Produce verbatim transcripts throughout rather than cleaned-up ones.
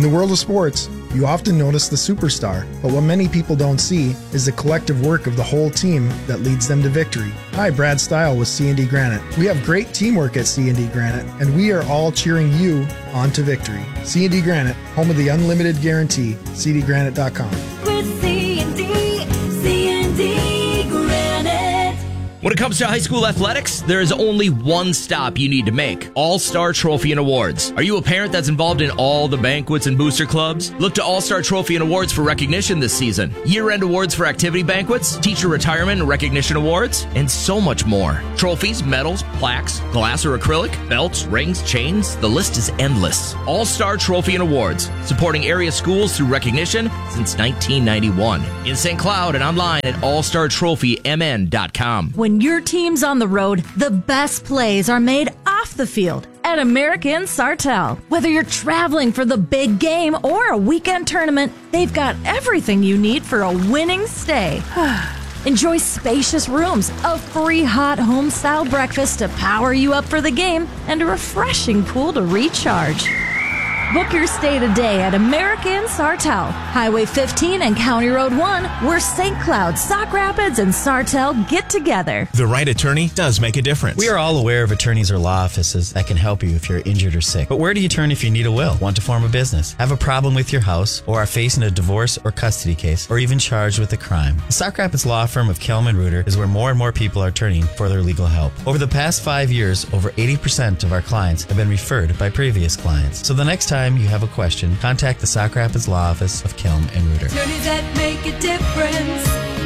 In the world of sports, you often notice the superstar, but what many people don't see is the collective work of the whole team that leads them to victory. Hi, Brad Stile with C and D Granite. We have great teamwork at C and D Granite, and we are all cheering you on to victory. C and D Granite, home of the unlimited guarantee, c d granite dot com. With C and D, C and D Granite. When it comes to high school athletics, there is only one stop you need to make. All-Star Trophy and Awards. Are you a parent that's involved in all the banquets and booster clubs? Look to All-Star Trophy and Awards for recognition this season. Year-end awards for activity banquets, teacher retirement and recognition awards, and so much more. Trophies, medals, plaques, glass or acrylic, belts, rings, chains, the list is endless. All-Star Trophy and Awards, supporting area schools through recognition since nineteen ninety-one. In Saint Cloud and online at all star trophy m n dot com. When your team's on the road, the best plays are made off the field at American Sartell. Whether you're traveling for the big game or a weekend tournament, they've got everything you need for a winning stay. Enjoy spacious rooms, a free hot home-style breakfast to power you up for the game, and a refreshing pool to recharge. Book your stay today at American Sartell, Highway fifteen and County Road one, where Saint Cloud, Sauk Rapids, and Sartell get together. The right attorney does make a difference. We are all aware of attorneys or law offices that can help you if you're injured or sick. But where do you turn if you need a will, want to form a business, have a problem with your house, or are facing a divorce or custody case, or even charged with a crime? The Sauk Rapids law firm of Kelm and Reuter is where more and more people are turning for their legal help. Over the past five years, over eighty percent of our clients have been referred by previous clients. So the next time you have a question, contact the Sauk Rapids Law Office of Kelm and Reuter. Attorneys that make a difference.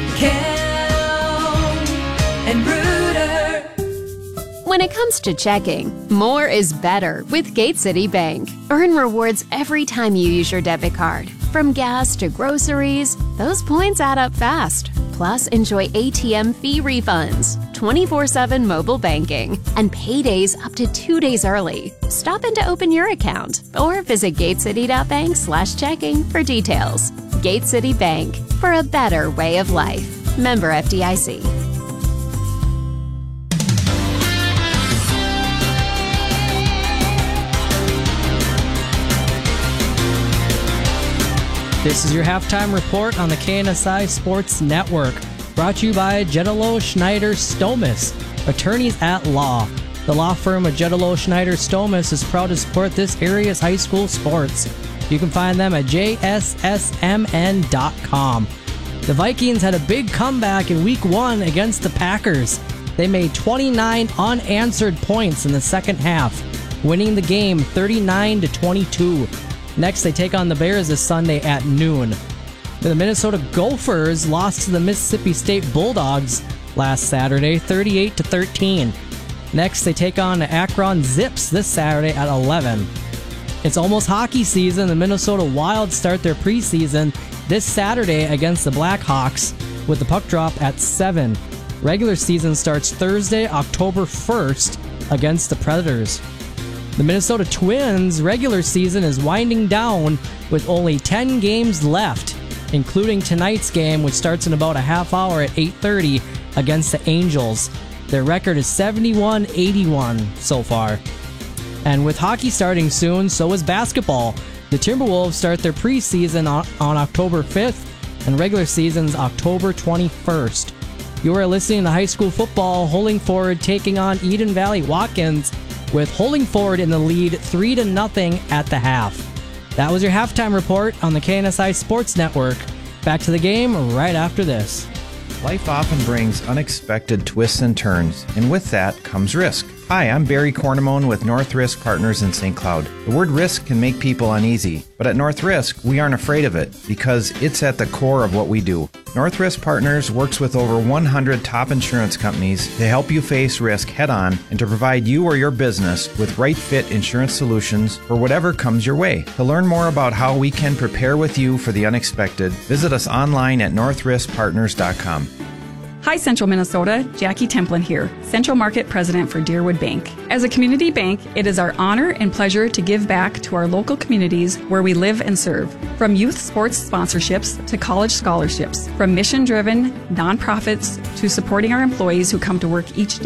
Kelm and Reuter. When it comes to checking, more is better with Gate City Bank. Earn rewards every time you use your debit card. From gas to groceries, those points add up fast. Plus, enjoy A T M fee refunds, twenty-four seven mobile banking, and paydays up to two days early. Stop in to open your account or visit gatecity.bank slash checking for details. Gate City Bank, for a better way of life. Member F D I C. This is your halftime report on the K N S I Sports Network, brought to you by Jetalo Schneider Stomas, attorneys at law. The law firm of Jetalo Schneider Stomas is proud to support this area's high school sports. You can find them at j s s m n dot com. The Vikings had a big comeback in week one against the Packers. They made twenty-nine unanswered points in the second half, winning the game thirty-nine to twenty-two. Next, they take on the Bears this Sunday at noon. The Minnesota Gophers lost to the Mississippi State Bulldogs last Saturday, thirty-eight to thirteen. Next, they take on the Akron Zips this Saturday at eleven. It's almost hockey season. The Minnesota Wild start their preseason this Saturday against the Blackhawks with the puck drop at seven. Regular season starts Thursday, October first against the Predators. The Minnesota Twins' regular season is winding down with only ten games left, including tonight's game, which starts in about a half hour at eight thirty against the Angels. Their record is seventy-one eighty-one so far. And with hockey starting soon, so is basketball. The Timberwolves start their preseason on, on October fifth, and regular season's October twenty-first. You are listening to high school football. Holdingford taking on Eden Valley Watkins, with Holdingford in the lead three to nothing at the half. That was your halftime report on the K N S I Sports Network. Back to the game right after this. Life often brings unexpected twists and turns, and with that comes risk. Hi, I'm Barry Cornamone with North Risk Partners in Saint Cloud. The word risk can make people uneasy, but at North Risk, we aren't afraid of it because it's at the core of what we do. North Risk Partners works with over one hundred top insurance companies to help you face risk head-on and to provide you or your business with right-fit insurance solutions for whatever comes your way. To learn more about how we can prepare with you for the unexpected, visit us online at north risk partners dot com. Hi, Central Minnesota. Jackie Templin here, Central Market President for Deerwood Bank. As a community bank, it is our honor and pleasure to give back to our local communities where we live and serve. From youth sports sponsorships to college scholarships, from mission-driven nonprofits to supporting our employees who come to work each day.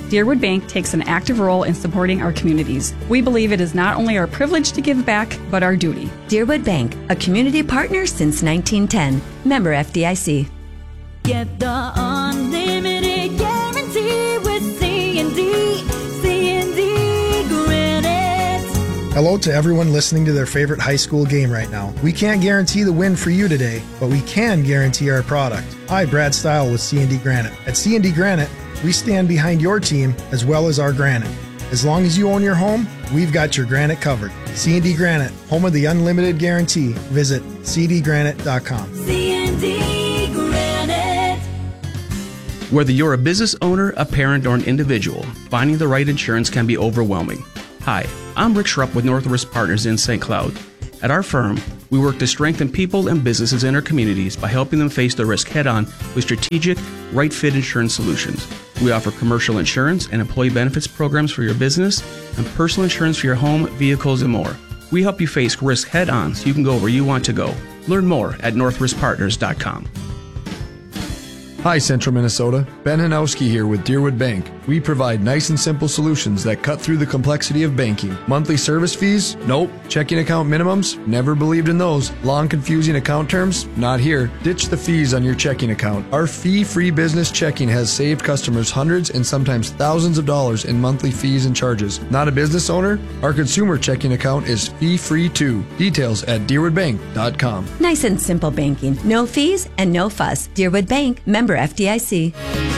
Deerwood Bank takes an active role in supporting our communities. We believe it is not only our privilege to give back, but our duty. Deerwood Bank, a community partner since nineteen ten. Member F D I C. Get the unlimited guarantee with C and D. C and D Granite. Hello to everyone listening to their favorite high school game right now. We can't guarantee the win for you today, but we can guarantee our product. Hi, Brad Stile with C and D Granite. At C and D Granite, we stand behind your team as well as our granite. As long as you own your home, we've got your granite covered. C and D Granite, home of the unlimited guarantee. Visit c d granite dot com. C and D Granite. Whether you're a business owner, a parent, or an individual, finding the right insurance can be overwhelming. Hi, I'm Rick Schrupp with North Risk Partners in Saint Cloud. At our firm, we work to strengthen people and businesses in our communities by helping them face the risk head-on with strategic, right-fit insurance solutions. We offer commercial insurance and employee benefits programs for your business and personal insurance for your home, vehicles, and more. We help you face risk head-on so you can go where you want to go. Learn more at north risk partners dot com. Hi, Central Minnesota. Ben Hanowski here with Deerwood Bank. We provide nice and simple solutions that cut through the complexity of banking. Monthly service fees? Nope. Checking account minimums? Never believed in those. Long, confusing account terms? Not here. Ditch the fees on your checking account. Our fee-free business checking has saved customers hundreds and sometimes thousands of dollars in monthly fees and charges. Not a business owner? Our consumer checking account is fee-free too. Details at deerwood bank dot com. Nice and simple banking. No fees and no fuss. Deerwood Bank, member F D I C.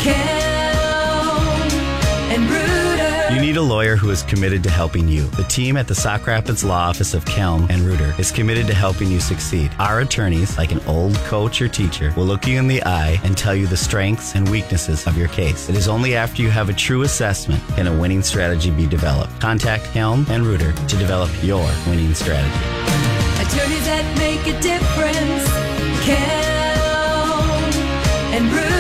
And Reuter. You need a lawyer who is committed to helping you. The team at the Sauk Rapids Law Office of Kelm and Reuter is committed to helping you succeed. Our attorneys, like an old coach or teacher, will look you in the eye and tell you the strengths and weaknesses of your case. It is only after you have a true assessment can a winning strategy be developed. Contact Kelm and Reuter to develop your winning strategy. Attorneys that make a difference. Kelm and Reuter.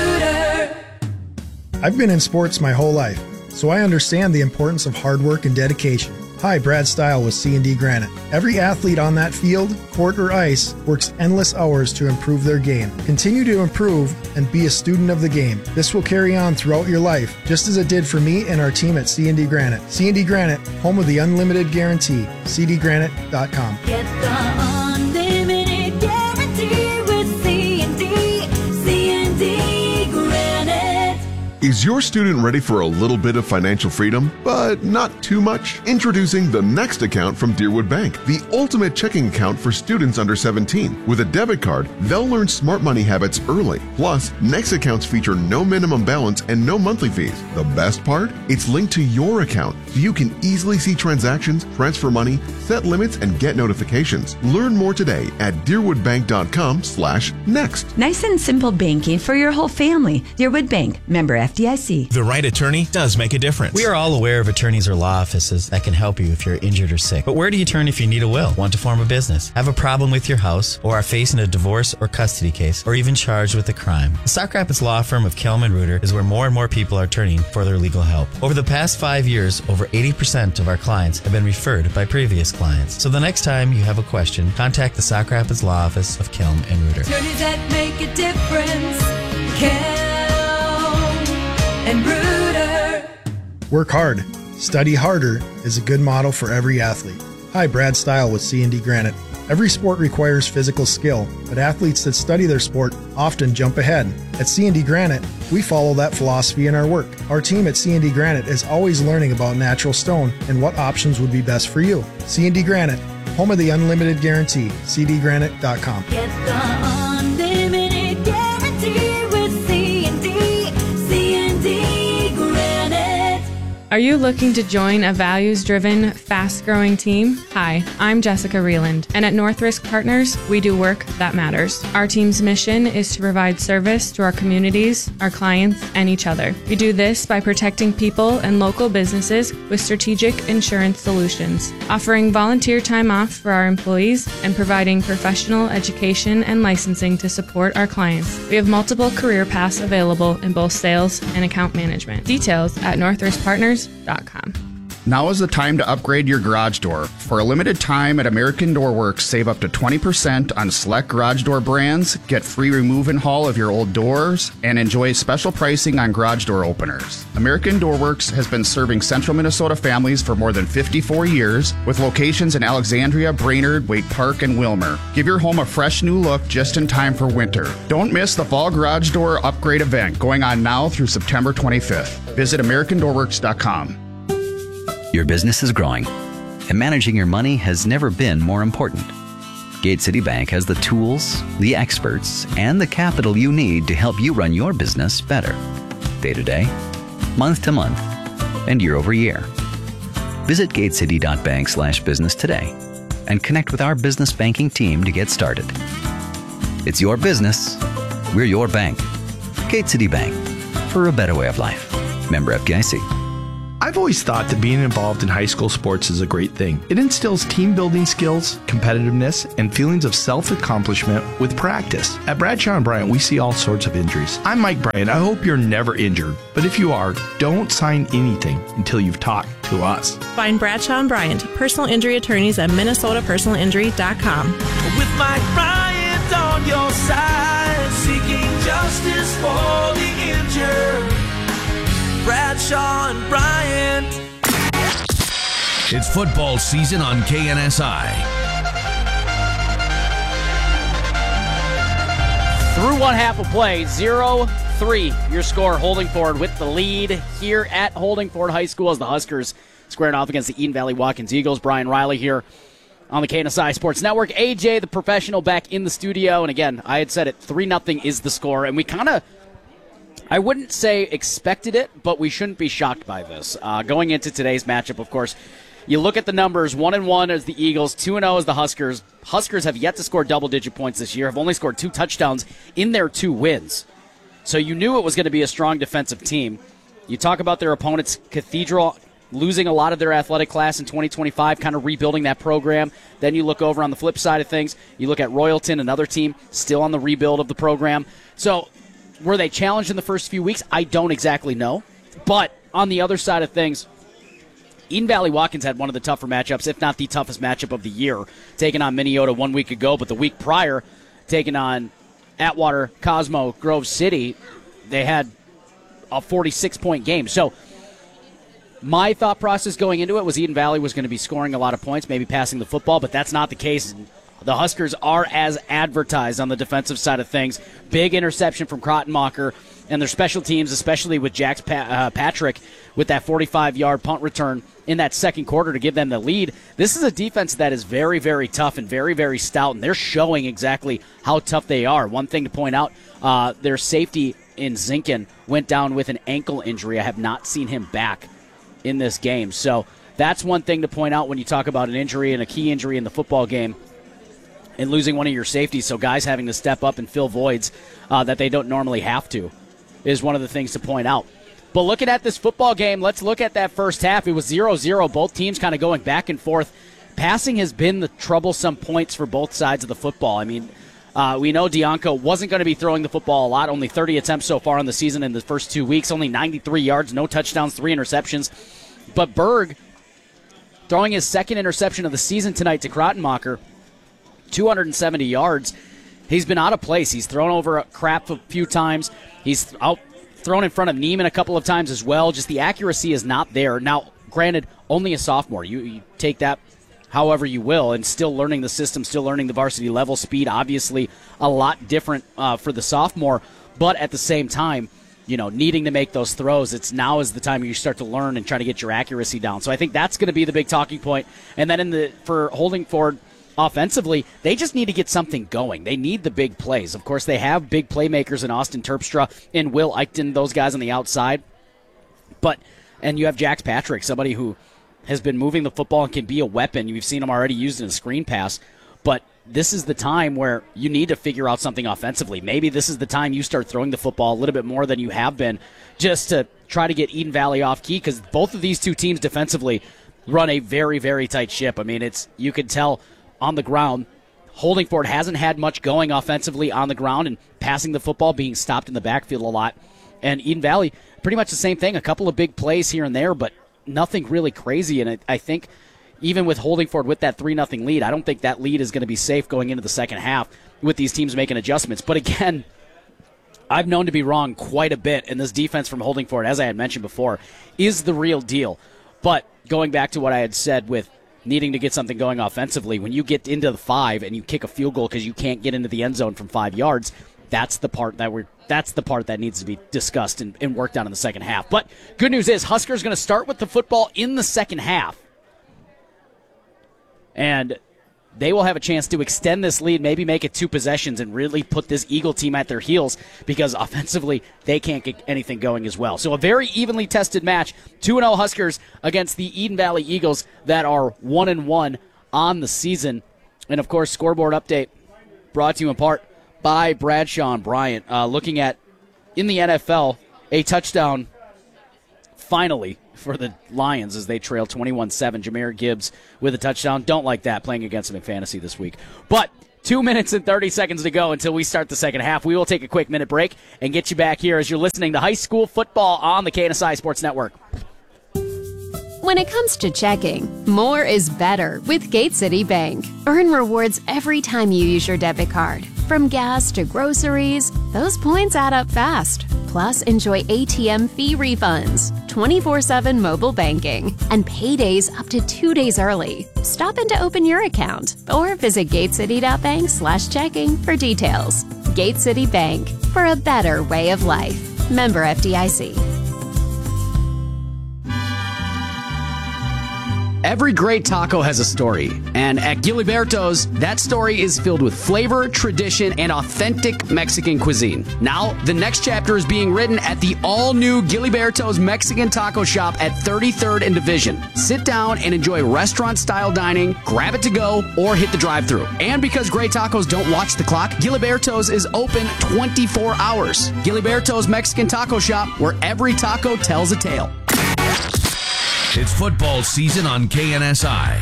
I've been in sports my whole life, so I understand the importance of hard work and dedication. Hi, Brad Stile with C and D Granite. Every athlete on that field, court, or ice works endless hours to improve their game. Continue to improve and be a student of the game. This will carry on throughout your life, just as it did for me and our team at C and D Granite. C and D Granite, home of the unlimited guarantee. c d granite dot com. Get the unlimited guarantee with C and D. C and D Granite. Is your student ready for a little bit of financial freedom, but not too much? Introducing the Next account from Deerwood Bank, the ultimate checking account for students under seventeen. With a debit card, they'll learn smart money habits early. Plus, Next accounts feature no minimum balance and no monthly fees. The best part? It's linked to your account, so you can easily see transactions, transfer money, set limits, and get notifications. Learn more today at deerwood bank dot com slash next. Nice and simple banking for your whole family. Deerwood Bank, member F D I C. The right attorney does make a difference. We are all aware of attorneys or law offices that can help you if you're injured or sick. But where do you turn if you need a will, want to form a business, have a problem with your house, or are facing a divorce or custody case, or even charged with a crime? The Sauk Rapids law firm of Kelm and Reuter is where more and more people are turning for their legal help. Over the past five years, over eighty percent of our clients have been referred by previous clients. So the next time you have a question, contact the Sauk Rapids law office of Kelm and Reuter. Attorneys that make a difference. Kelm and Reuter. Work hard. Study harder is a good motto for every athlete. Hi, Brad Stile with C and D Granite. Every sport requires physical skill, but athletes that study their sport often jump ahead. At C and D Granite, we follow that philosophy in our work. Our team at C and D Granite is always learning about natural stone and what options would be best for you. C and D Granite, home of the unlimited guarantee. c d granite dot com. Get the unlimited guarantee with C and D. C and D Granite. Are you looking to join a values-driven, fast-growing team? Hi, I'm Jessica Reeland, and at North Risk Partners, we do work that matters. Our team's mission is to provide service to our communities, our clients, and each other. We do this by protecting people and local businesses with strategic insurance solutions, offering volunteer time off for our employees, and providing professional education and licensing to support our clients. We have multiple career paths available in both sales and account management. Details at north risk partners dot com. Now is the time to upgrade your garage door. For a limited time at American Door Works, save up to twenty percent on select garage door brands, get free remove and haul of your old doors, and enjoy special pricing on garage door openers. American Door Works has been serving Central Minnesota families for more than fifty-four years, with locations in Alexandria, Brainerd, Wake Park, and Wilmer. Give your home a fresh new look just in time for winter. Don't miss the Fall Garage Door Upgrade event going on now through September twenty-fifth. Visit American Door Works dot com. Your business is growing, and managing your money has never been more important. Gate City Bank has the tools, the experts, and the capital you need to help you run your business better. Day to day, month to month, and year over year. Visit gatecity.bank slash business today and connect with our business banking team to get started. It's your business. We're your bank. Gate City Bank, for a better way of life. Member F D I C. I've always thought that being involved in high school sports is a great thing. It instills team building skills, competitiveness, and feelings of self-accomplishment with practice. At Bradshaw and Bryant, we see all sorts of injuries. I'm Mike Bryant. I hope you're never injured, but if you are, don't sign anything until you've talked to us. Find Bradshaw and Bryant, personal injury attorneys at minnesota personal injury dot com. With Mike Bryant on your side, seeking justice for the injured. Bradshaw and Bryant. It's football season on K N S I. Through one half of play, zero three. Your score, Holding Ford with the lead here at Holding Ford High School as the Huskers squaring off against the Eden Valley Watkins Eagles. Brian Riley here on the K N S I Sports Network. A J, the professional, back in the studio. And again, I had said it, three nothing is the score. And we kind of, I wouldn't say expected it, but we shouldn't be shocked by this. Uh, going into today's matchup, of course, you look at the numbers, one and one as the Eagles, two and oh as the Huskers. Huskers have yet to score double-digit points this year, have only scored two touchdowns in their two wins. So you knew it was going to be a strong defensive team. You talk about their opponents, Cathedral, losing a lot of their athletic class in twenty twenty-five, kind of rebuilding that program. Then you look over on the flip side of things, you look at Royalton, another team, still on the rebuild of the program. So were they challenged in the first few weeks? I don't exactly know. But on the other side of things, Eden Valley Watkins had one of the tougher matchups, if not the toughest matchup of the year, taking on Minneota one week ago. But the week prior, taking on Atwater, Cosmo, Grove City, they had a forty-six point game. So my thought process going into it was Eden Valley was going to be scoring a lot of points, maybe passing the football, but that's not the case. The Huskers are as advertised on the defensive side of things. Big interception from Krottenmacher and their special teams, especially with Jax pa- uh, Patrick with that forty-five yard punt return in that second quarter to give them the lead. This is a defense that is very, very tough and very, very stout, and they're showing exactly how tough they are. One thing to point out, uh, their safety in Zinkin went down with an ankle injury. I have not seen him back in this game. So that's one thing to point out when you talk about an injury and a key injury in the football game, and losing one of your safeties, so guys having to step up and fill voids uh, that they don't normally have to is one of the things to point out. But looking at this football game, let's look at that first half. It was zero zero, both teams kind of going back and forth. Passing has been the troublesome points for both sides of the football. I mean, uh, we know Dianco wasn't going to be throwing the football a lot, only thirty attempts so far on the season in the first two weeks, only ninety-three yards, no touchdowns, three interceptions. But Berg throwing his second interception of the season tonight to Krottenmacher, two hundred seventy yards. He's been out of place. He's thrown over a crap a few times. He's out thrown in front of Neiman a couple of times as well. Just the accuracy is not there. Now, granted, only a sophomore. You, you take that however you will, and still learning the system, still learning the varsity level. Speed, obviously, a lot different uh, for the sophomore. But at the same time, you know, needing to make those throws, it's now is the time you start to learn and try to get your accuracy down. So I think that's going to be the big talking point. And then in the for Holding Ford, offensively, they just need to get something going. They need the big plays. Of course, they have big playmakers in Austin Terpstra and Will Eichten, those guys on the outside. But, and you have Jax Patrick, somebody who has been moving the football and can be a weapon. You've seen him already used in a screen pass. But this is the time where you need to figure out something offensively. Maybe this is the time you start throwing the football a little bit more than you have been, just to try to get Eden Valley off key, because both of these two teams defensively run a very, very tight ship. I mean, it's you can tell on the ground, Holding Ford hasn't had much going offensively on the ground and passing the football, being stopped in the backfield a lot. And Eden Valley, pretty much the same thing. A couple of big plays here and there, but nothing really crazy. And I, I think even with holding forward with that three nothing lead, I don't think that lead is going to be safe going into the second half with these teams making adjustments. But again, I've known to be wrong quite a bit, and this defense from holding forward, as I had mentioned before, is the real deal. But going back to what I had said with needing to get something going offensively, when you get into the five and you kick a field goal because you can't get into the end zone from five yards, that's the part that we're that's the part that needs to be discussed and, and worked on in the second half. But good news is Huskers going to start with the football in the second half. And they will have a chance to extend this lead, maybe make it two possessions, and really put this Eagle team at their heels because offensively they can't get anything going as well. So a very evenly tested match. two and oh Huskers against the Eden Valley Eagles that are one and one on the season. And, of course, scoreboard update brought to you in part by Bradshaw and Bryant. Uh, looking at, in the N F L, a touchdown finally for the Lions as they trail twenty-one seven. Jahmyr Gibbs with a touchdown. Don't like that playing against them in fantasy this week. But two minutes and thirty seconds to go until we start the second half. We will take a quick minute break and get you back here as you're listening to high school football on the K N S I Sports Network. When it comes to checking, more is better with Gate City Bank. Earn rewards every time you use your debit card. From gas to groceries, those points add up fast. Plus, enjoy A T M fee refunds, twenty-four seven mobile banking, and paydays up to two days early. Stop in to open your account or visit gatecity.bank slash checking for details. Gate City Bank, for a better way of life. Member F D I C. Every great taco has a story, and at Giliberto's, that story is filled with flavor, tradition, and authentic Mexican cuisine. Now, the next chapter is being written at the all-new Giliberto's Mexican Taco Shop at thirty-third and Division. Sit down and enjoy restaurant-style dining, grab it to go, or hit the drive-thru. And because great tacos don't watch the clock, Giliberto's is open twenty-four hours. Giliberto's Mexican Taco Shop, where every taco tells a tale. It's football season on K N S I.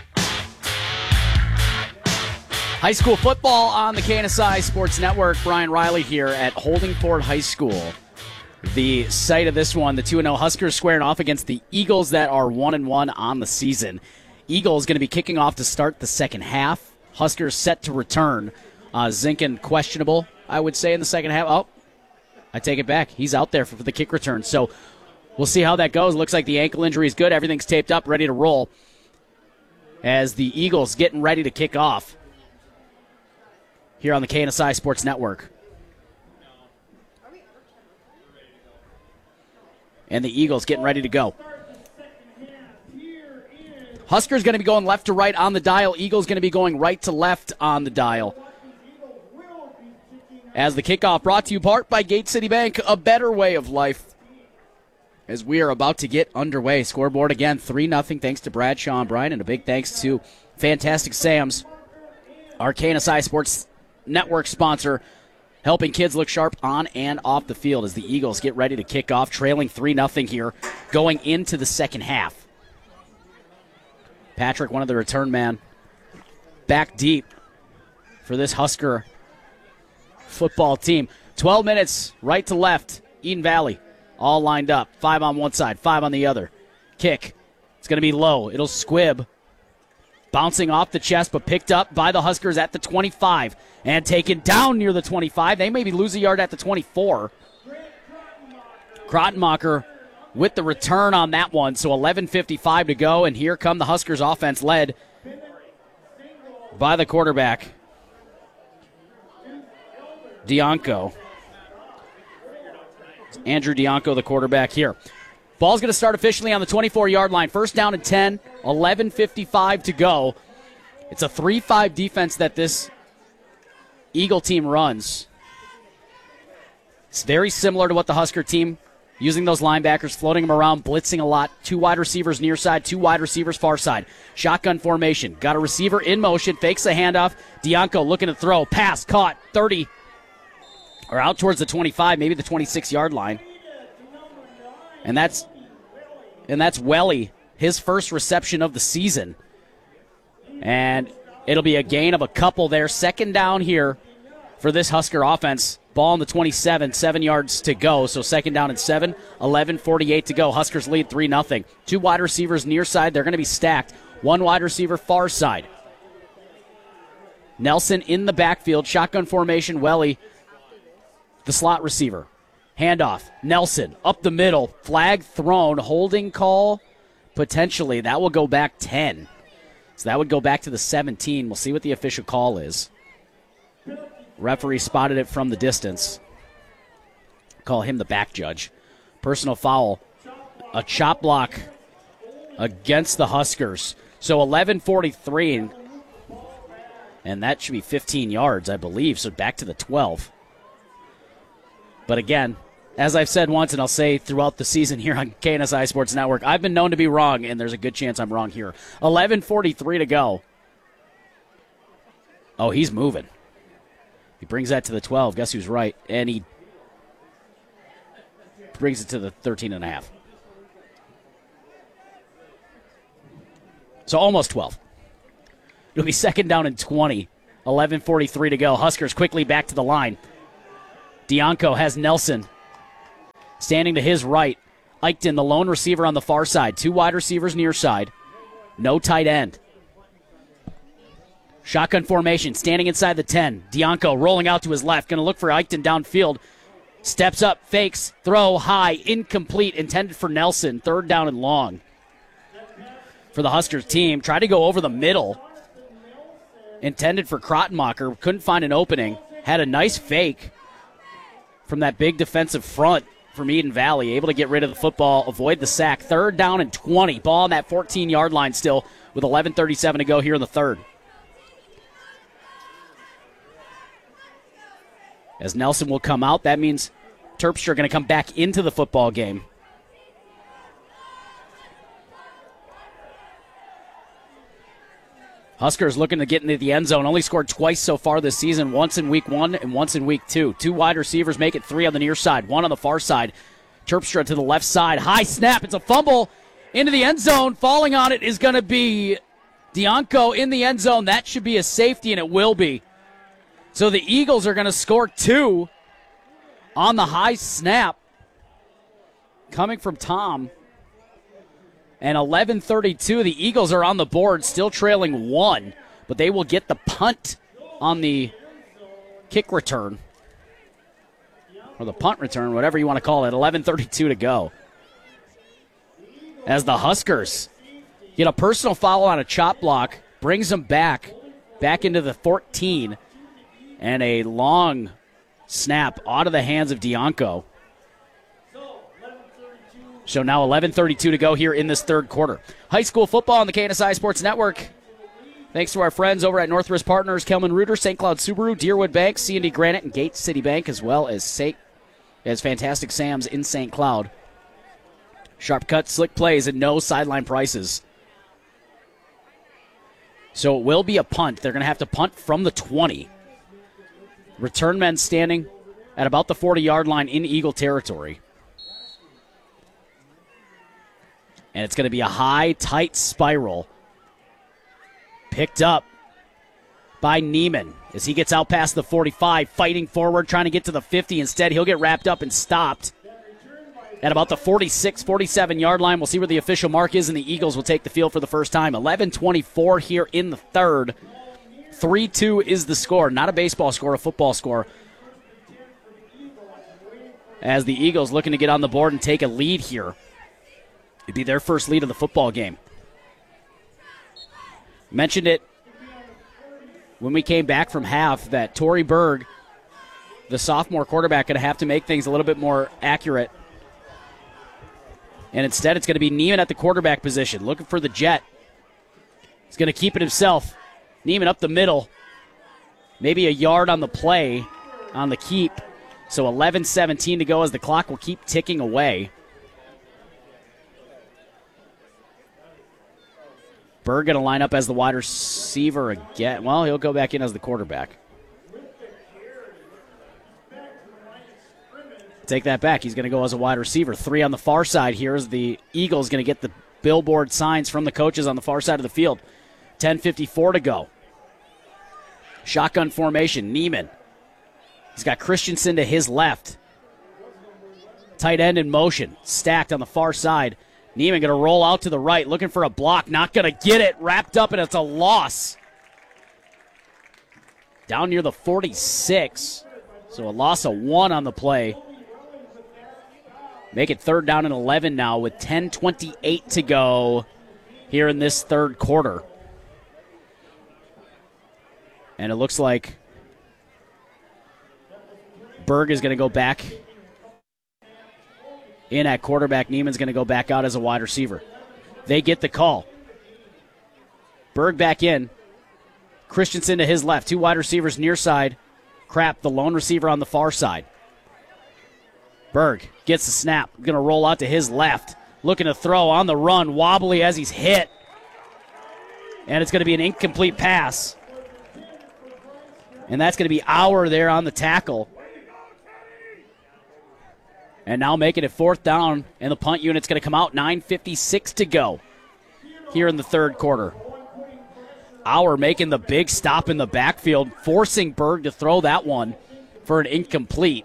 High school football on the K N S I Sports Network. Brian Riley here at Holdingford High School. The site of this one, the two and oh Huskers squaring off against the Eagles that are one and one on the season. Eagles going to be kicking off to start the second half. Huskers set to return. Uh, Zinkin questionable, I would say, in the second half. Oh, I take it back. He's out there for, for the kick return. So we'll see how that goes. Looks like the ankle injury is good. Everything's taped up, ready to roll as the Eagles getting ready to kick off here on the K N S I Sports Network. And the Eagles getting ready to go. Huskers going to be going left to right on the dial. Eagles going to be going right to left on the dial. As the kickoff brought to you part by Gate City Bank, a better way of life. As we are about to get underway. Scoreboard again, three nothing thanks to Bradshaw and Bryant, and a big thanks to Fantastic Sam's, our K N S I Sports Network sponsor, helping kids look sharp on and off the field as the Eagles get ready to kick off, trailing three nothing here, going into the second half. Patrick, one of the return man, back deep for this Husker football team. twelve minutes, right to left, Eden Valley. All lined up. Five on one side, five on the other. Kick. It's going to be low. It'll squib. Bouncing off the chest, but picked up by the Huskers at the twenty-five. And taken down near the twenty-five. They maybe lose a yard at the twenty-four. Krottenmacher with the return on that one. So eleven fifty-five to go. And here come the Huskers offense led by the quarterback, Dianco. Andrew Dianco, the quarterback here. Ball's going to start officially on the twenty-four-yard line. First down and ten, eleven fifty-five to go. It's a three five defense that this Eagle team runs. It's very similar to what the Husker team, using those linebackers, floating them around, blitzing a lot. Two wide receivers near side, two wide receivers far side. Shotgun formation. Got a receiver in motion, fakes the handoff. Dianco looking to throw. Pass, caught, thirty. Or out towards the twenty-five, maybe the twenty-six-yard line. And that's and that's Welly, his first reception of the season. And it'll be a gain of a couple there. Second down here for this Husker offense Ball on the twenty-seven, seven yards to go. So second down and seven, eleven forty-eight to go. Huskers lead three nothing. Two wide receivers near side. They're going to be stacked. One wide receiver far side. Nelson in the backfield. Shotgun formation. Welly, the slot receiver. Handoff. Nelson up the middle. Flag thrown. Holding call. Potentially. That will go back ten. So that would go back to the seventeen. We'll see what the official call is. Referee spotted it from the distance. Call him the back judge. Personal foul. A chop block against the Huskers. So eleven forty-three. And that should be fifteen yards, I believe. So back to the twelve. But again, as I've said once, and I'll say throughout the season here on K N S I Sports Network, I've been known to be wrong, and there's a good chance I'm wrong here. eleven forty-three to go. Oh, he's moving. He brings that to the twelve. Guess who's right? And he brings it to the thirteen and a half. So almost twelve. It'll be second down and twenty. eleven forty-three to go. Huskers quickly back to the line. Dianco has Nelson standing to his right. Eichten, the lone receiver on the far side. Two wide receivers near side. No tight end. Shotgun formation, standing inside the ten. Dianco rolling out to his left. Going to look for Eichten downfield. Steps up, fakes, throw, high, incomplete, intended for Nelson. Third down and long for the Huskers team. Tried to go over the middle. Intended for Krottenmacher. Couldn't find an opening. Had a nice fake from that big defensive front from Eden Valley. Able to get rid of the football, avoid the sack. Third down and twenty. Ball on that fourteen-yard line still with eleven thirty-seven to go here in the third. As Nelson will come out, that means Terpstra are going to come back into the football game. Huskers looking to get into the end zone. Only scored twice so far this season, once in week one and once in week two. Two wide receivers make it three on the near side, one on the far side. Terpstra to the left side. High snap. It's a fumble into the end zone. Falling on it is going to be Dianco in the end zone. That should be a safety, and it will be. So the Eagles are going to score two on the high snap coming from Tom. And eleven thirty-two, the Eagles are on the board, still trailing one, but they will get the punt on the kick return, or the punt return, whatever you want to call it. eleven thirty-two to go. As the Huskers get a personal foul on a chop block, brings them back, back into the fourteen, and a long snap out of the hands of Dianco. So now eleven thirty-two to go here in this third quarter. High school football on the K N S I Sports Network. Thanks to our friends over at Northwest Partners, Kelman Reuter, Saint Cloud Subaru, Deerwood Bank, C and D Granite, and Gate City Bank, as well as Saint, as Fantastic Sam's in Saint Cloud. Sharp cuts, slick plays, and no sideline prices. So it will be a punt. They're going to have to punt from the twenty. Return men standing at about the forty-yard line in Eagle territory. And it's going to be a high, tight spiral. Picked up by Neiman as he gets out past the forty-five, fighting forward, trying to get to the fifty. Instead, he'll get wrapped up and stopped at about the forty-six, forty-seven-yard line. We'll see where the official mark is, and the Eagles will take the field for the first time. eleven twenty-four here in the third. three two is the score. Not a baseball score, a football score. As the Eagles looking to get on the board and take a lead here. It'd be their first lead of the football game. Mentioned it when we came back from half that Torrey Berg, the sophomore quarterback, going to have to make things a little bit more accurate. And instead it's going to be Neiman at the quarterback position, looking for the jet. He's going to keep it himself. Neiman up the middle. Maybe a yard on the play, on the keep. So eleven seventeen to go as the clock will keep ticking away. Berg going to line up as the wide receiver again. Well, he'll go back in as the quarterback. Take that back. He's going to go as a wide receiver. Three on the far side here as the Eagles going to get the billboard signs from the coaches on the far side of the field. ten fifty-four to go. Shotgun formation. Neiman. He's got Christensen to his left. Tight end in motion, stacked on the far side. Neiman going to roll out to the right, looking for a block, not going to get it. Wrapped up, and it's a loss. Down near the forty-six. So a loss of one on the play. Make it third down and eleven now with ten twenty-eight to go here in this third quarter. And it looks like Berg is going to go back in at quarterback. Neiman's going to go back out as a wide receiver. They get the call. Berg back in. Christensen to his left. Two wide receivers near side. Crap, the lone receiver on the far side. Berg gets the snap. Going to roll out to his left. Looking to throw on the run. Wobbly as he's hit. And it's going to be an incomplete pass. And that's going to be Auer there on the tackle. And now making it fourth down, and the punt unit's going to come out. nine fifty-six to go here in the third quarter. Auer making the big stop in the backfield, forcing Berg to throw that one for an incomplete.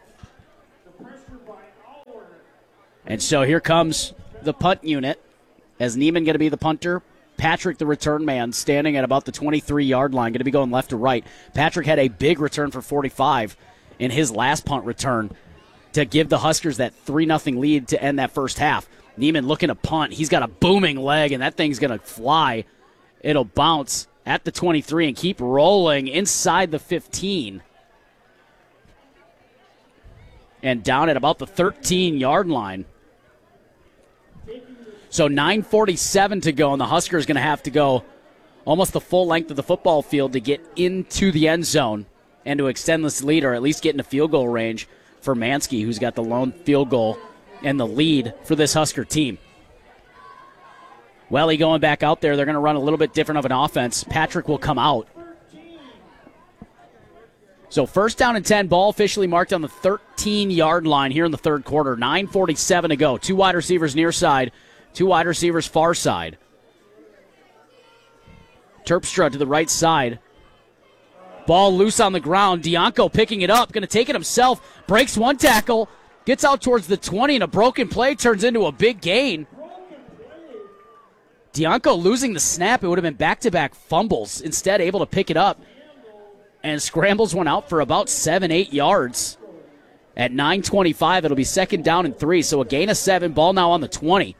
And so here comes the punt unit, as Neiman going to be the punter. Patrick, the return man, standing at about the twenty-three-yard line, going to be going left to right. Patrick had a big return for forty-five in his last punt return to give the Huskers that three nothing lead to end that first half. Neiman looking to punt. He's got a booming leg, and that thing's going to fly. It'll bounce at the twenty-three and keep rolling inside the fifteen. And down at about the thirteen-yard line. So nine forty-seven to go, and the Huskers going to have to go almost the full length of the football field to get into the end zone and to extend this lead, or at least get into field goal range for Mansky, who's got the lone field goal and the lead for this Husker team. Welly going back out there. They're going to run a little bit different of an offense. Patrick will come out. So first down and ten, ball officially marked on the thirteen-yard line here in the third quarter. nine forty-seven to go. Two wide receivers near side, two wide receivers far side. Terpstra to the right side. Ball loose on the ground. Dianco picking it up, going to take it himself. Breaks one tackle, gets out towards the twenty, and a broken play turns into a big gain. Dianco losing the snap. It would have been back-to-back fumbles. Instead, able to pick it up and scrambles one out for about seven, eight yards. At nine twenty-five, it'll be second down and three, so a gain of seven. Ball now on the twenty.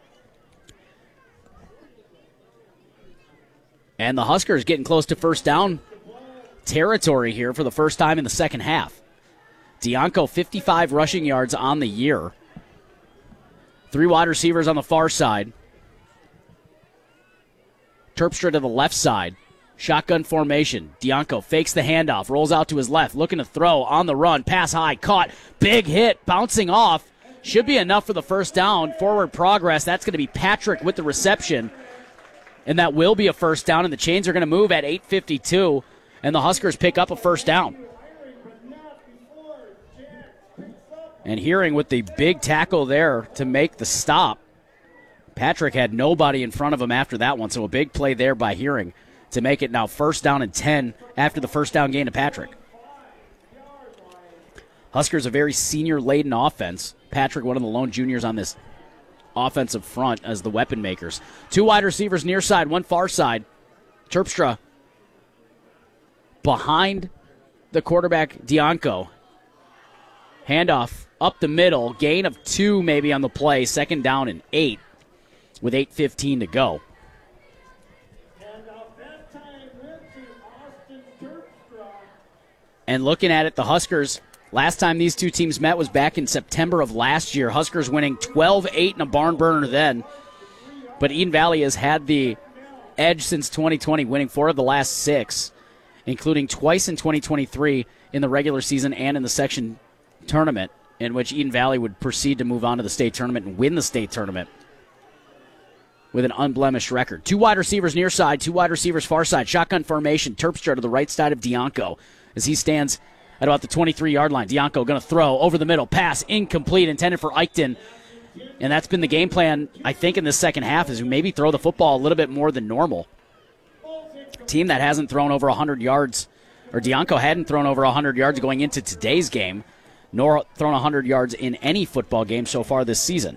And the Huskers getting close to first down territory here for the first time in the second half. Dianco, fifty-five rushing yards on the year. Three wide receivers on the far side. Terpstra to the left side. Shotgun formation. Dianco fakes the handoff, rolls out to his left, looking to throw on the run. Pass high, caught. Big hit, bouncing off. Should be enough for the first down. Forward progress. That's going to be Patrick with the reception. And that will be a first down, and the chains are going to move at eight fifty-two, and the Huskers pick up a first down. And Hearing with the big tackle there to make the stop. Patrick had nobody in front of him after that one, so a big play there by Hearing to make it now first down and ten after the first down gain to Patrick. Huskers a very senior-laden offense. Patrick, one of the lone juniors on this offensive front as the weapon makers. Two wide receivers near side, one far side. Terpstra behind the quarterback, Dianco. Handoff up the middle. Gain of two maybe on the play. Second down and eight with eight fifteen to go. And looking at it, the Huskers, last time these two teams met was back in September of last year. Huskers winning twelve eight in a barn burner then. But Eden Valley has had the edge since twenty twenty, winning four of the last six, including twice in twenty twenty-three in the regular season and in the section tournament, in which Eden Valley would proceed to move on to the state tournament and win the state tournament with an unblemished record. Two wide receivers near side, two wide receivers far side. Shotgun formation. Terpstra to the right side of Dianco as he stands at about the twenty-three-yard line. Dianco going to throw over the middle. Pass incomplete, intended for Eichten. And that's been the game plan, I think, in the second half, is maybe throw the football a little bit more than normal. Team that hasn't thrown over one hundred yards or Dianco hadn't thrown over one hundred yards going into today's game, nor thrown one hundred yards in any football game so far this season.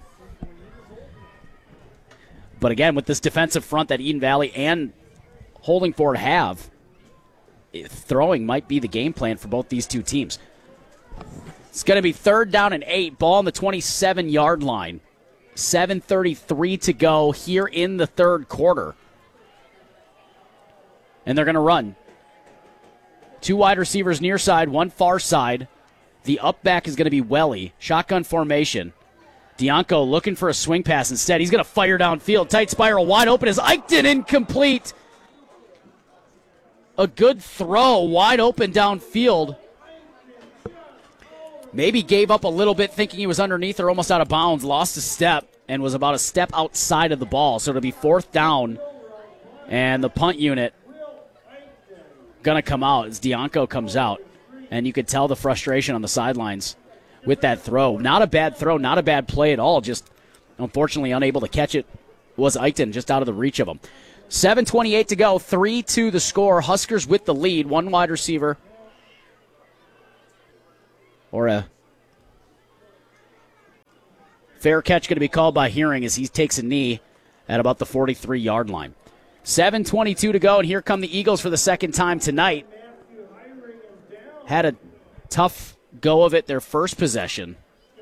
But again, with this defensive front that Eden Valley and Holdingford have, throwing might be the game plan for both these two teams. It's going to be third down and eight, ball on the twenty-seven-yard line. seven thirty-three to go here in the third quarter. And they're going to run. Two wide receivers near side, one far side. The up back is going to be Welly. Shotgun formation. Dianco looking for a swing pass instead. He's going to fire downfield. Tight spiral wide open as Eichten incomplete. A good throw wide open downfield. Maybe gave up a little bit thinking he was underneath or almost out of bounds. Lost a step and was about a step outside of the ball. So it'll be fourth down. And the punt unit going to come out as Dianco comes out. And you could tell the frustration on the sidelines with that throw. Not a bad throw, not a bad play at all. Just unfortunately unable to catch it was Eichten, just out of the reach of him. seven twenty-eight to go, three two the score. Huskers with the lead, one wide receiver. Or a fair catch going to be called by Hearing as he takes a knee at about the forty-three-yard line. seven twenty-two to go, and here come the Eagles for the second time tonight. Had a tough go of it their first possession.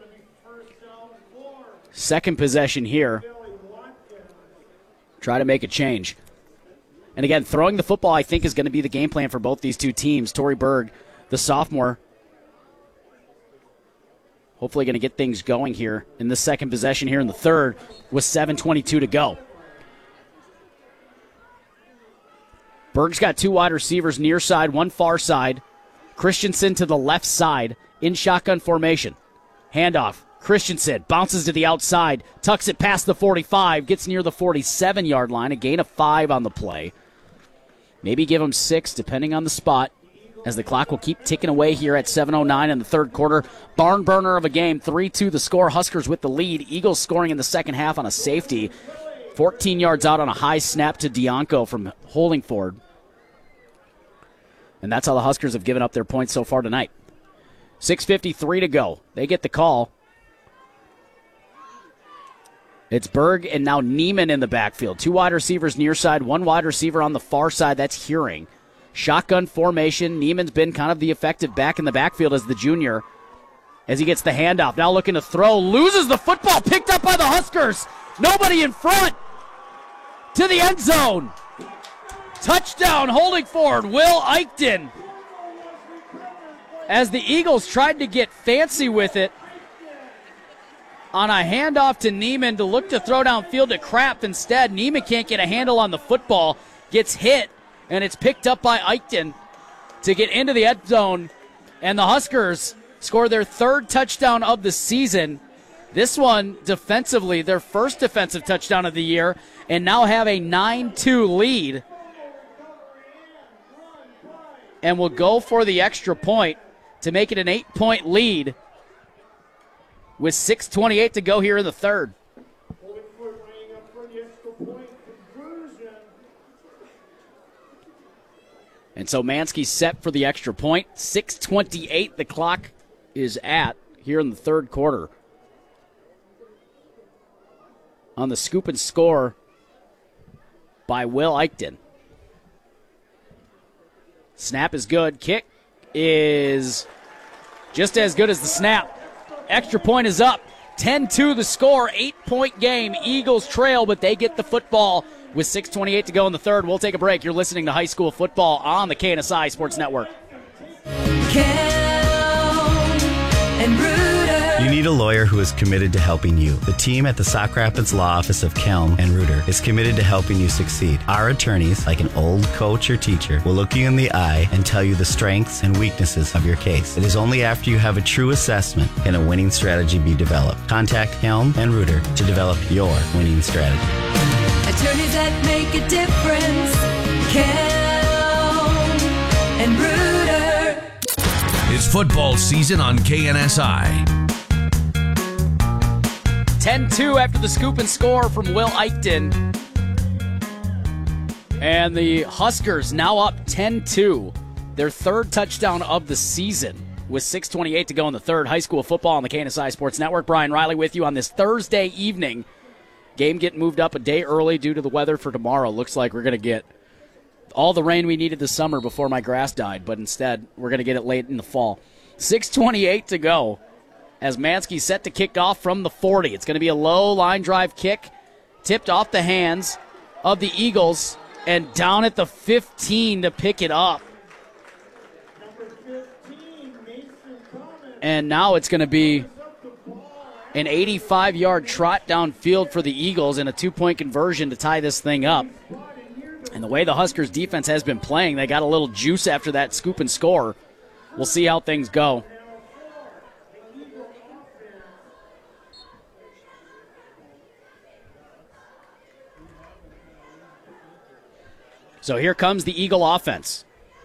Second possession here. Try to make a change. And again, throwing the football, I think, is going to be the game plan for both these two teams. Torrey Berg, the sophomore, hopefully going to get things going here in the second possession here in the third with seven twenty-two to go. Berg's got two wide receivers near side, one far side. Christensen to the left side in shotgun formation. Handoff. Christensen bounces to the outside, tucks it past the forty-five, gets near the forty-seven-yard line, a gain of five on the play. Maybe give him six, depending on the spot, as the clock will keep ticking away here at seven oh nine in the third quarter. Barn burner of a game, three two the score. Huskers with the lead. Eagles scoring in the second half on a safety. fourteen yards out on a high snap to Dianco from Holdingford. And that's how the Huskers have given up their points so far tonight. six fifty-three to go. They get the call. It's Berg and now Neiman in the backfield. Two wide receivers near side, one wide receiver on the far side. That's Hearing. Shotgun formation. Neiman's been kind of the effective back in the backfield as the junior. As he gets the handoff. Now looking to throw. Loses the football. Picked up by the Huskers. Nobody in front. To the end zone. Touchdown Holdingford. Will Eichten. As the Eagles tried to get fancy with it on a handoff to Neiman to look to throw downfield to Kraft. Instead, Neiman can't get a handle on the football. Gets hit, and it's picked up by Eichten to get into the end zone. And the Huskers score their third touchdown of the season. This one, defensively, their first defensive touchdown of the year, and now have a nine two lead. And will go for the extra point to make it an eight-point lead with six twenty-eight to go here in the third. And so Mansky's set for the extra point. six twenty-eight the clock is at here in the third quarter. On the scoop and score by Will Eichten. Snap is good. Kick is just as good as the snap. Extra point is up. ten two the score. Eight-point game. Eagles trail, but they get the football with six twenty-eight to go in the third. We'll take a break. You're listening to High School Football on the K N S I Sports Network. And Reuter. You need a lawyer who is committed to helping you. The team at the Sauk Rapids Law Office of Kelm and Reuter is committed to helping you succeed. Our attorneys, like an old coach or teacher, will look you in the eye and tell you the strengths and weaknesses of your case. It is only after you have a true assessment can a winning strategy be developed. Contact Kelm and Reuter to develop your winning strategy. Attorneys that make a difference. Kelm and Reuter. It's football season on K N S I. ten two after the scoop and score from Will Eichten. And the Huskers now up ten two. their third touchdown of the season with six twenty-eight to go in the third. High school football on the K N S I Sports Network. Brian Riley with you on this Thursday evening. Game getting moved up a day early due to the weather for tomorrow. Looks like we're going to get all the rain we needed this summer before my grass died, but instead we're going to get it late in the fall. six twenty-eight to go as Mansky set to kick off from the forty. It's going to be a low line drive kick, tipped off the hands of the Eagles, and down at the fifteen to pick it up. And now it's going to be an eighty-five-yard trot downfield for the Eagles and a two-point conversion to tie this thing up. And the way the Huskers defense has been playing, they got a little juice after that scoop and score. We'll see how things go. So here comes the Eagle offense.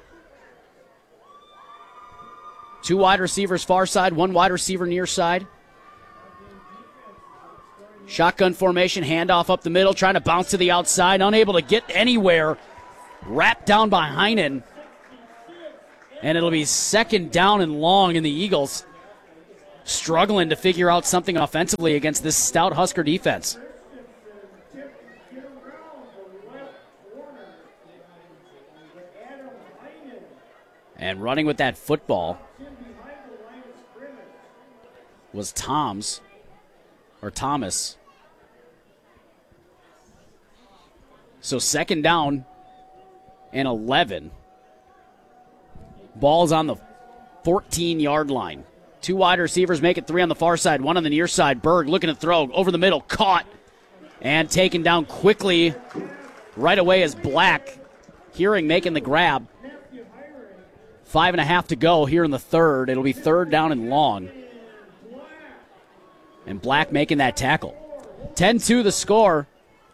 Two wide receivers far side, one wide receiver near side. Shotgun formation, handoff up the middle, trying to bounce to the outside, unable to get anywhere. Wrapped down by Heinen. And it'll be second down and long, and the Eagles struggling to figure out something offensively against this stout Husker defense. And running with that football was Tom's, or Thomas. So second down and eleven. Ball's on the fourteen-yard line. Two wide receivers make it three on the far side, one on the near side. Berg looking to throw over the middle, caught and taken down quickly right away as Black. Hearing making the grab. Five and a half to go here in the third. It'll be third down and long. And Black making that tackle. ten two the score.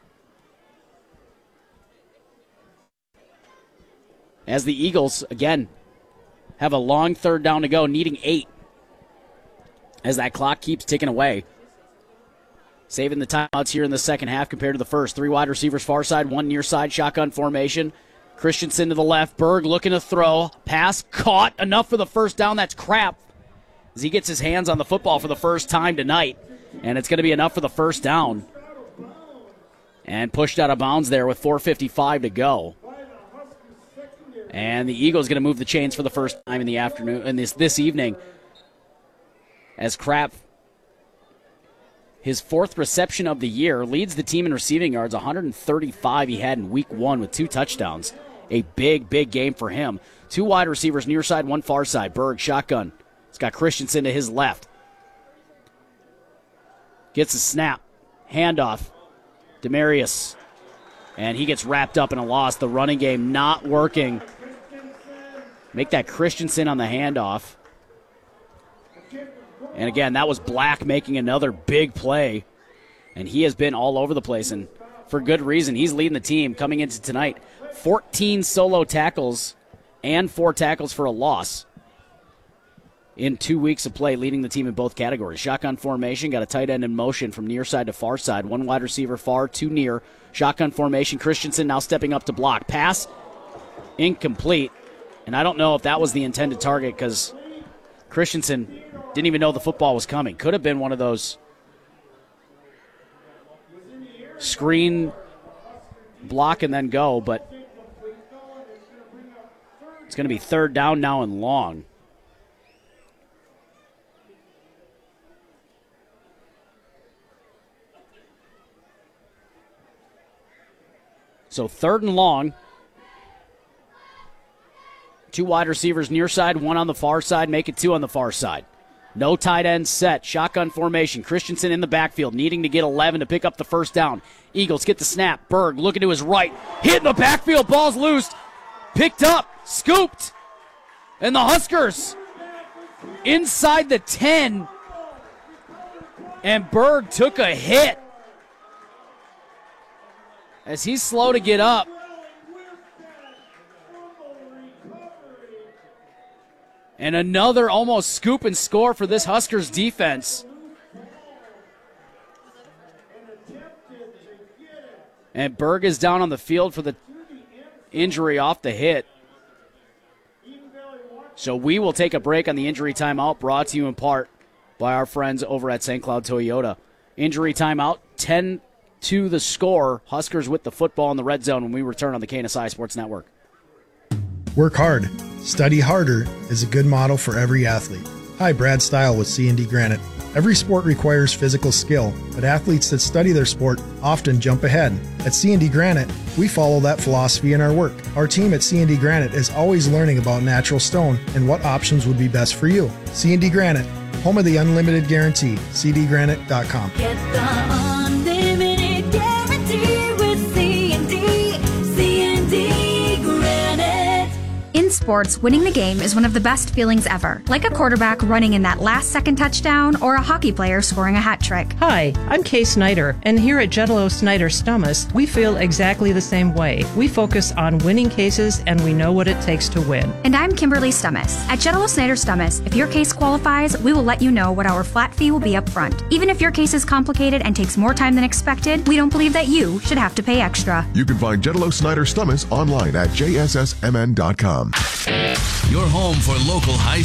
As the Eagles, again, have a long third down to go, needing eight. As that clock keeps ticking away. Saving the timeouts here in the second half compared to the first. Three wide receivers far side, one near side, shotgun formation. Christensen to the left. Berg looking to throw. Pass caught. Enough for the first down. That's crap. As he gets his hands on the football for the first time tonight. And it's going to be enough for the first down. And pushed out of bounds there with four fifty-five to go. And the Eagles going to move the chains for the first time in the afternoon, in this, this evening. As Kraft, his fourth reception of the year, leads the team in receiving yards, one hundred thirty-five he had in week one with two touchdowns. A big, big game for him. Two wide receivers near side, one far side. Berg, shotgun. He's got Christensen to his left. Gets a snap. Handoff. Demarius. And he gets wrapped up in a loss. The running game not working. Make that Christensen on the handoff. And again, that was Black making another big play. And he has been all over the place, and for good reason. He's leading the team coming into tonight. fourteen solo tackles and four tackles for a loss in two weeks of play, leading the team in both categories. Shotgun formation, got a tight end in motion from near side to far side. One wide receiver far, two near. Shotgun formation, Christensen now stepping up to block. Pass, incomplete. And I don't know if that was the intended target because Christensen didn't even know the football was coming. Could have been one of those screen, block, and then go, but it's going to be third down now and long. So third and long. Two wide receivers near side, one on the far side, make it two on the far side. No tight end set. Shotgun formation. Christensen in the backfield, needing to get eleven to pick up the first down. Eagles get the snap. Berg looking to his right. Hit in the backfield. Ball's loose. Picked up. Scooped. And the Huskers inside the ten. And Berg took a hit as he's slow to get up. And another almost scoop and score for this Huskers defense. And Berg is down on the field for the injury off the hit. So we will take a break on the injury timeout, brought to you in part by our friends over at Saint Cloud Toyota. Injury timeout, ten to the score. Huskers with the football in the red zone when we return on the K N S I Sports Network. Work hard. Study harder is a good model for every athlete. Hi, Brad Stile with C and D Granite. Every sport requires physical skill, but athletes that study their sport often jump ahead. At C and D Granite, we follow that philosophy in our work. Our team at C and D Granite is always learning about natural stone and what options would be best for you. C and D Granite, home of the unlimited guarantee. c d granite dot com. Get the unlimited guarantee with C and D. C and D Granite. In sports, winning the game is one of the best feelings ever, like a quarterback running in that last-second touchdown or a hockey player scoring a hat trick. Hi, I'm Kay Snyder, and here at Jello Snyder Stummus, we feel exactly the same way. We focus on winning cases, and we know what it takes to win. And I'm Kimberly Stummus. At Jello Snyder Stummus, if your case qualifies, we will let you know what our flat fee will be up front. Even if your case is complicated and takes more time than expected, we don't believe that you should have to pay extra. You can find Jetalo Snyder Stummus online at j s s m n dot com. Your home for local high